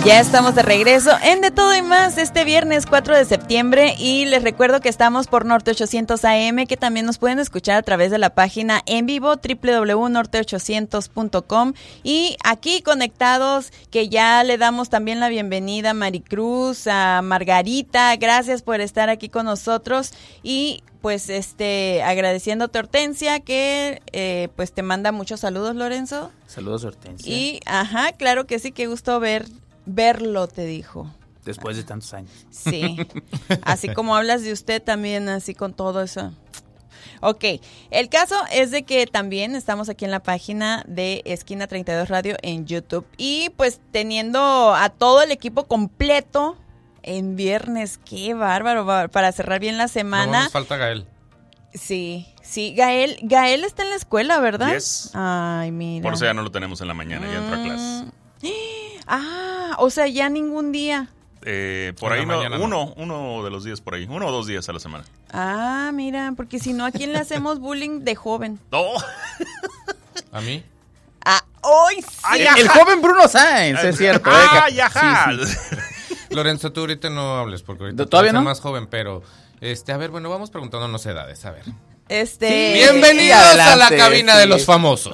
Ya estamos de regreso en De Todo y Más este viernes 4 de septiembre y les recuerdo que estamos por Norte 800 AM, que también nos pueden escuchar a través de la página en vivo www.norte800.com y aquí conectados que ya le damos también la bienvenida a Maricruz, a Margarita, gracias por estar aquí con nosotros y pues agradeciéndote Hortensia que pues te manda muchos saludos, Lorenzo. Saludos, Hortensia. Y claro que sí, qué gusto verlo, te dijo. Después de tantos años. Sí, así como hablas de usted también, así con todo eso. Ok, el caso es de que también estamos aquí en la página de Esquina 32 Radio en YouTube y pues teniendo a todo el equipo completo en viernes, qué bárbaro, para cerrar bien la semana. No, nos falta Gael. Sí, Gael está en la escuela, ¿verdad? Yes. Ay, mira. Por eso ya no lo tenemos en la mañana, ya entra a clases. O sea, ya ningún día. Por ahí uno de los días por ahí, 1 o 2 días a la semana. Mira, porque si no, ¿a quién le hacemos bullying de joven? No. ¿A mí? ¡Hoy sí! El joven Bruno Sáenz, es cierto. ¡Ajá! Sí. Lorenzo, tú ahorita no hables porque ahorita ¿Todavía tú eres no? más joven, pero a ver, bueno, vamos preguntándonos edades, a ver. Bienvenidos a la cabina de los famosos.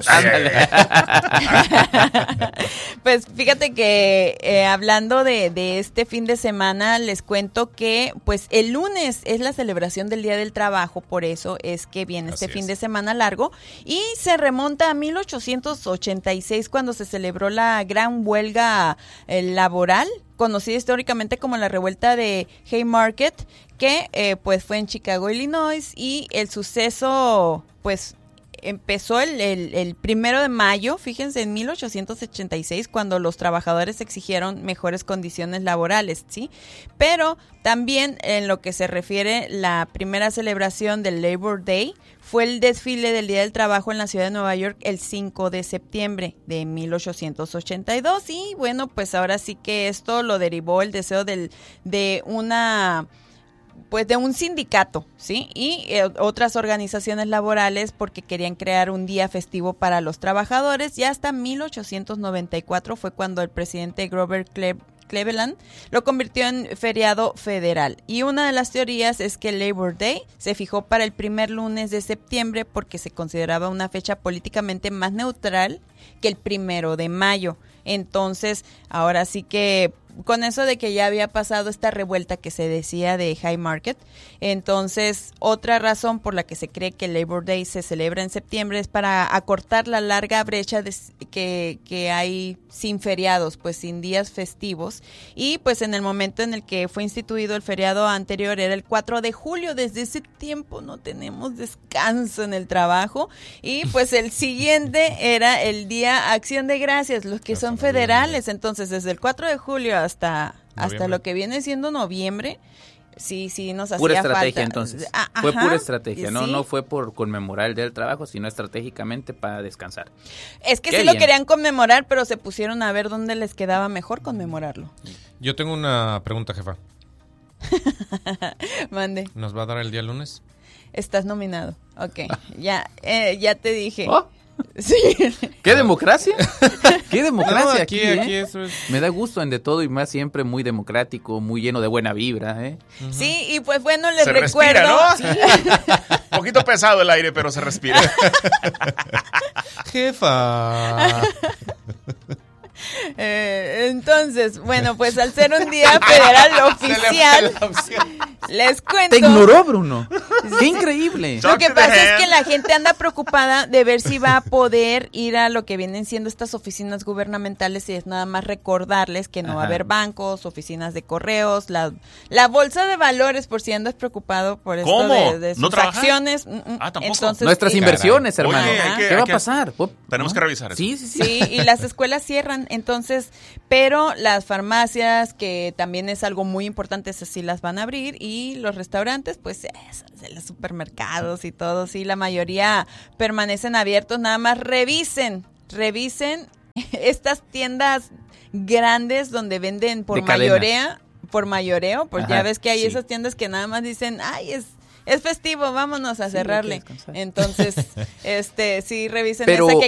Pues fíjate que hablando de este fin de semana, les cuento que pues el lunes es la celebración del Día del Trabajo, por eso es que viene este fin de semana largo y se remonta a 1886 cuando se celebró la gran huelga laboral, conocida históricamente como la revuelta de Haymarket, que pues fue en Chicago, Illinois, y el suceso pues empezó el 1 de mayo, fíjense, en 1886, cuando los trabajadores exigieron mejores condiciones laborales, ¿sí? Pero también en lo que se refiere la primera celebración del Labor Day fue el desfile del Día del Trabajo en la ciudad de Nueva York el 5 de septiembre de 1882 y bueno, pues ahora sí que esto lo derivó el deseo de un sindicato, ¿sí? Y otras organizaciones laborales porque querían crear un día festivo para los trabajadores y hasta 1894 fue cuando el presidente Grover Cleveland lo convirtió en feriado federal. Y una de las teorías es que el Labor Day se fijó para el primer lunes de septiembre porque se consideraba una fecha políticamente más neutral que el 1 de mayo. Entonces, ahora sí que con eso de que ya había pasado esta revuelta que se decía de Haymarket, entonces otra razón por la que se cree que el Labor Day se celebra en septiembre es para acortar la larga brecha que hay sin feriados, pues sin días festivos, y pues en el momento en el que fue instituido el feriado anterior era el 4 de julio, desde ese tiempo no tenemos descanso en el trabajo, y pues el siguiente era el Día Acción de Gracias, los que son federales, entonces desde el 4 de julio hasta lo que viene siendo noviembre, sí nos hacía falta. Pura estrategia entonces. Fue pura estrategia, ¿sí? No fue por conmemorar el Día del Trabajo, sino estratégicamente para descansar. Es que sí lo querían conmemorar, pero se pusieron a ver dónde les quedaba mejor conmemorarlo. Yo tengo una pregunta, jefa. Mande. ¿Nos va a dar el día lunes? Estás nominado. Ok, ya te dije. ¿Oh? Sí. ¿Qué democracia? ¿Qué democracia? No, aquí eso es... Me da gusto en De Todo y Más, siempre muy democrático, muy lleno de buena vibra, ¿eh? Uh-huh. Sí, y pues bueno, les Respira, recuerdo. ¿no? Sí. Poquito pesado el aire, pero se respira. Jefa. Entonces, bueno, pues al ser un día federal oficial, les cuento. Te ignoró, Bruno. ¡Qué increíble! Lo que pasa es que la gente anda preocupada de ver si va a poder ir a lo que vienen siendo estas oficinas gubernamentales y es nada más recordarles que no va a haber bancos, oficinas de correos, la bolsa de valores, por si andas preocupado por esto de sus acciones. Tampoco. Entonces, nuestras inversiones, hermano. Oye, ¿Qué va a pasar? Tenemos que revisar eso. Sí, y las escuelas cierran, entonces, pero las farmacias, que también es algo muy importante, esas sí las van a abrir, y los restaurantes, pues los supermercados y todo, sí, la mayoría permanecen abiertos, nada más revisen estas tiendas grandes donde venden por mayoreo, pues ya ves que hay esas tiendas que nada más dicen, ay, es festivo, vámonos a cerrarle. Entonces, sí, revisen esa que